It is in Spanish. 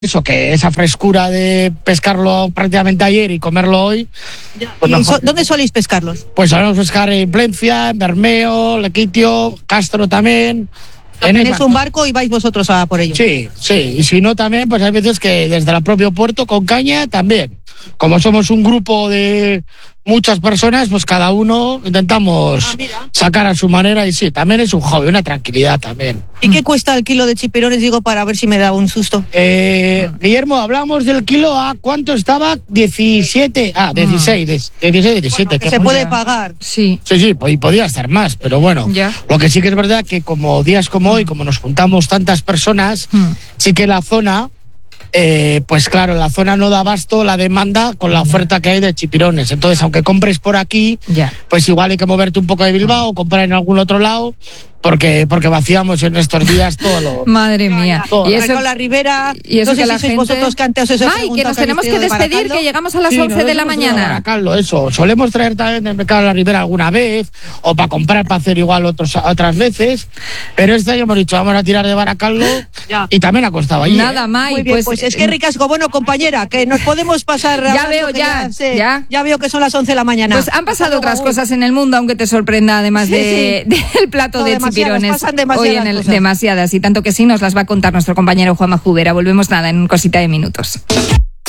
eso, que esa frescura de pescarlo prácticamente ayer y comerlo hoy. Pues ¿Dónde soléis pescarlos? Pues solemos pescar en Plencia, en Bermeo, Lequitio, Castro también. ¿Tenéis un barco y vais vosotros a por ello? Sí, y si no también, pues hay veces que desde el propio puerto con caña también. Como somos un grupo de muchas personas, pues cada uno intentamos sacar a su manera y sí, también es un hobby, una tranquilidad también. ¿Y qué cuesta el kilo de chipirones? Digo, para ver si me da un susto. Guillermo, hablamos del kilo a ¿cuánto estaba? 17, 16, 17. Que se puede pagar. Sí, y podía estar más, pero bueno. Ya. Lo que sí que es verdad que como días como hoy, como nos juntamos tantas personas, sí que la zona... pues claro, la zona no da abasto la demanda con la oferta que hay de chipirones. Entonces, aunque compres por aquí, pues igual hay que moverte un poco de Bilbao, comprar en algún otro lado, porque vaciamos en estos días todo lo... Madre mía. Y eso con la Ribera, y eso no sé que si la sois gente... vosotros que antes os he Ay, que nos tenemos que despedir, que llegamos a las 11 de la mañana. Baracaldo, eso. Solemos traer también del mercado de la Ribera alguna vez, o para comprar, para hacer igual otras veces, pero este año hemos dicho, vamos a tirar de Baracaldo, y también ha costado allí. Nada, May. Muy bien, pues es que ricasco, bueno, compañera, que nos podemos pasar... Ya veo, ya veo que son las 11 de la mañana. Pues han pasado otras cosas en el mundo, aunque te sorprenda, además del plato de chipirones. Hoy en demasiadas, y tanto que sí nos las va a contar nuestro compañero Juanma Jubera. Volvemos en cosita de minutos.